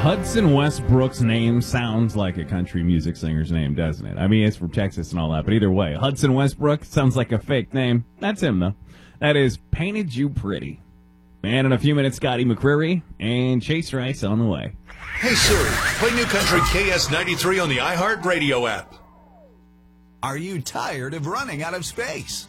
Hudson Westbrook's name sounds like a country music singer's name, doesn't it? I mean, it's from Texas and all that, but either way, Hudson Westbrook sounds like a fake name. That's him, though. That is Painted You Pretty. And in a few minutes, Scotty McCreery and Chase Rice on the way. Hey Siri, play New Country KS93 on the iHeartRadio app. Are you tired of running out of space?